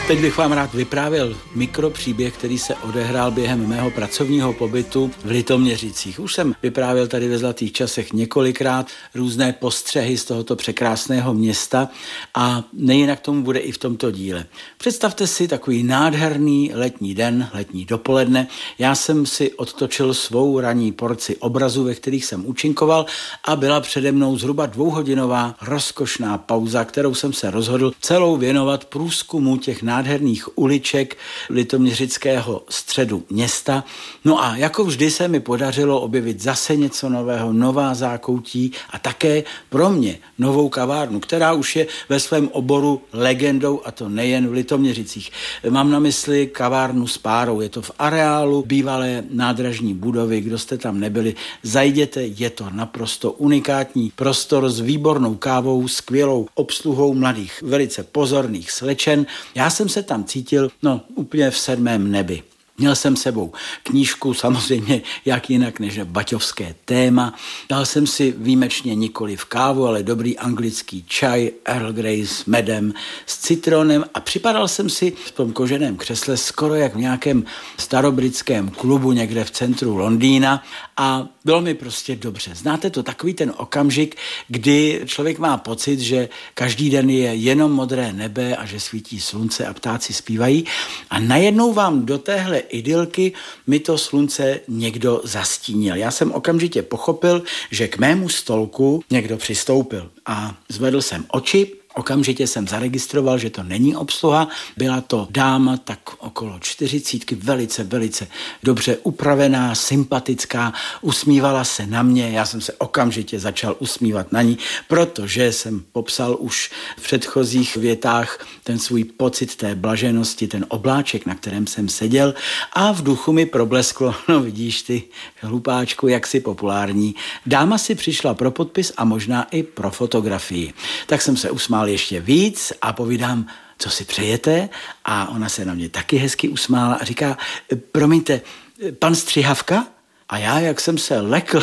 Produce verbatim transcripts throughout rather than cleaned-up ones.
Teď bych vám rád vyprávěl mikropříběh, který se odehrál během mého pracovního pobytu v Litoměřicích. Už jsem vyprávěl tady ve Zlatých časech několikrát různé postřehy z tohoto překrásného města a nejinak tomu bude i v tomto díle. Představte si takový nádherný letní den, letní dopoledne. Já jsem si odtočil svou ranní porci obrazů, ve kterých jsem účinkoval a byla přede mnou zhruba dvouhodinová rozkošná pauza, kterou jsem se rozhodl celou věnovat průzkumu těch nádherných uliček litoměřického středu města. No a jako vždy se mi podařilo objevit zase něco nového, nová zákoutí a také pro mě novou kavárnu, která už je ve svém oboru legendou, a to nejen v Litoměřicích. Mám na mysli kavárnu s párou. Je to v areálu bývalé nádražní budovy. Kdo jste tam nebyli, zajděte, je to naprosto unikátní prostor s výbornou kávou, skvělou obsluhou mladých, velice pozorných slečen. Já jsem se tam cítil, no, úplně v sedmém nebi. Měl jsem sebou knížku, samozřejmě jak jinak než baťovské téma. Dal jsem si výjimečně nikoli v kávu, ale dobrý anglický čaj, Earl Grey s medem, s citronem a připadal jsem si v tom koženém křesle skoro jak v nějakém starobritském klubu někde v centru Londýna a bylo mi prostě dobře. Znáte to, takový ten okamžik, kdy člověk má pocit, že každý den je jenom modré nebe a že svítí slunce a ptáci zpívají a najednou vám do téhle idylky mi to slunce někdo zastínil. Já jsem okamžitě pochopil, že k mému stolku někdo přistoupil a zvedl jsem oči. Okamžitě jsem zaregistroval, že to není obsluha, byla to dáma tak okolo čtyřicítky, velice, velice dobře upravená, sympatická, usmívala se na mě, já jsem se okamžitě začal usmívat na ní, protože jsem popsal už v předchozích větách ten svůj pocit té blaženosti, ten obláček, na kterém jsem seděl a v duchu mi problesklo, no vidíš ty, hlupáčku, jak jsi populární. Dáma si přišla pro podpis a možná i pro fotografii. Tak jsem se usmál ještě víc a povídám, co si přejete, a ona se na mě taky hezky usmála a říká, promiňte, pan Střihavka? A já, jak jsem se lekl,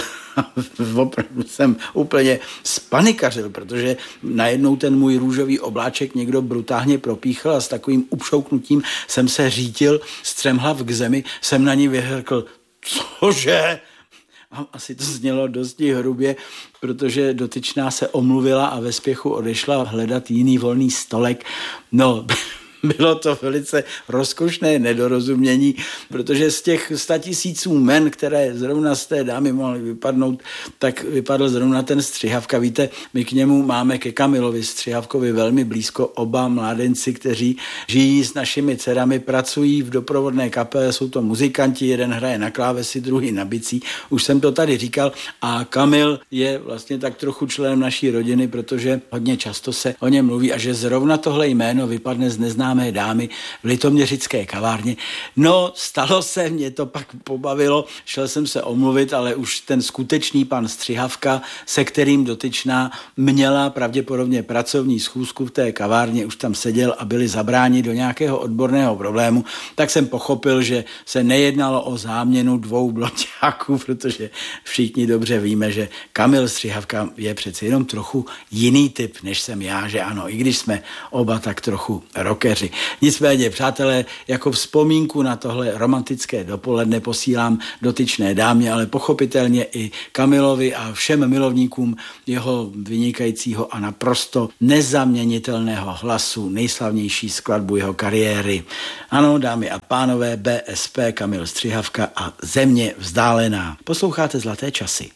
opravdu jsem úplně spanikařil, protože najednou ten můj růžový obláček někdo brutálně propíchl a s takovým upšouknutím jsem se řítil střemhlav k zemi, jsem na ní vyhrkl, cože? A asi to znělo dosti hrubě, protože dotyčná se omluvila a ve spěchu odešla hledat jiný volný stolek. No, bylo to velice rozkošné nedorozumění, protože z těch statisíců men, které zrovna z té dámy mohly vypadnout, tak vypadl zrovna ten Střihavka. Víte, my k němu máme ke Kamilovi Střihavkovi velmi blízko oba mládenci, kteří žijí s našimi dcerami, pracují v doprovodné kapele, jsou to muzikanti, jeden hraje na klávesi, druhý na bicí. Už jsem to tady říkal a Kamil je vlastně tak trochu členem naší rodiny, protože hodně často se o něm mluví a že zrovna tohle jméno vypadne z neznámé dámy v litoměřické kavárně. No, stalo se, mě to pak pobavilo, šel jsem se omluvit, ale už ten skutečný pan Střihavka, se kterým dotyčná měla pravděpodobně pracovní schůzku v té kavárně, už tam seděl a byli zabráni do nějakého odborného problému, tak jsem pochopil, že se nejednalo o záměnu dvou bloťáků, protože všichni dobře víme, že Kamil Střihavka je přeci jenom trochu jiný typ, než jsem já, že ano, i když jsme oba tak trochu rockeři. Nicméně, přátelé, jako vzpomínku na tohle romantické dopoledne posílám dotyčné dámě, ale pochopitelně i Kamilovi a všem milovníkům jeho vynikajícího a naprosto nezaměnitelného hlasu, nejslavnější skladbu jeho kariéry. Ano, dámy a pánové, B S P, Kamil Střihavka a Země vzdálená. Posloucháte Zlaté časy.